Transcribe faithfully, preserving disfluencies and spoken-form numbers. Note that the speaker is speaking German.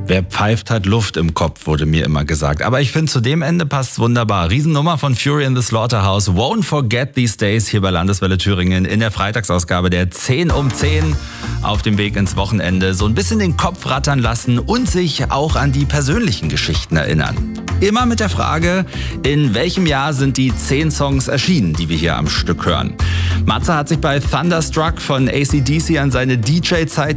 Wer pfeift, hat Luft im Kopf, wurde mir immer gesagt. Aber ich finde, zu dem Ende passt es wunderbar. Riesennummer von Fury in the Slaughterhouse. Won't Forget These Days hier bei Landeswelle Thüringen in der Freitagsausgabe der zehn um zehn. Auf dem Weg ins Wochenende so ein bisschen den Kopf rattern lassen und sich auch an die persönlichen Geschichten erinnern. Immer mit der Frage, in welchem Jahr sind die zehn Songs erschienen, die wir hier am Stück hören. Matze hat sich bei Thunderstruck von A C D C an seine D J-Zeit